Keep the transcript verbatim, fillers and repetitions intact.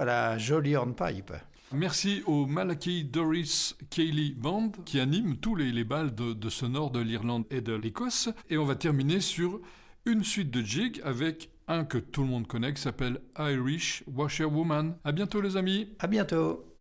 à la Jolly Hornpipe. Merci au Malachi Doris Cayley Band qui anime tous les, les bals de, de ce nord de l'Irlande et de l'Écosse. Et on va terminer sur une suite de jigs avec un que tout le monde connaît qui s'appelle Irish Washerwoman. À bientôt les amis. À bientôt.